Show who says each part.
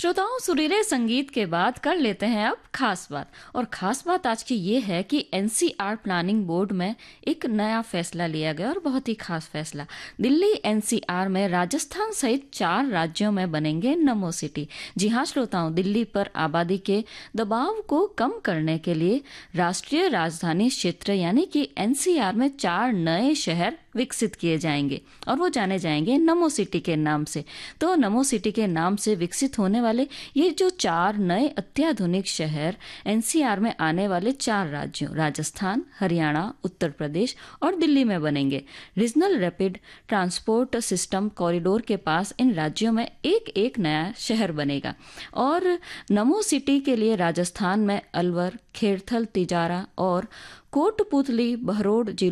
Speaker 1: श्रोताओं, सुरीले संगीत के बाद कर लेते हैं अब खास बात। और खास बात आज की ये है कि एनसीआर प्लानिंग बोर्ड में एक नया फैसला लिया गया और बहुत ही खास फैसला। दिल्ली एनसीआर में राजस्थान सहित 4 राज्यों में बनेंगे नमो सिटी। जी हाँ श्रोताओं, दिल्ली पर आबादी के दबाव को कम करने के लिए राष्ट्रीय राजधानी क्षेत्र यानी कि एनसीआर में 4 नए शहर विकसित किए जाएंगे और वो जाने जाएंगे नमो सिटी के नाम से। तो नमो सिटी के नाम से विकसित होने वाले ये जो 4 नए अत्याधुनिक शहर एनसीआर में आने वाले 4 राज्यों राजस्थान, हरियाणा, उत्तर प्रदेश और दिल्ली में बनेंगे। Regional rapid transport system corridor के पास इन राज्यों में एक एक नया शहर बनेगा। और नमो सिटी के लिए राजस्थान में अलवर, खेरथल, तिजारा और कोटपुतली, बहरोड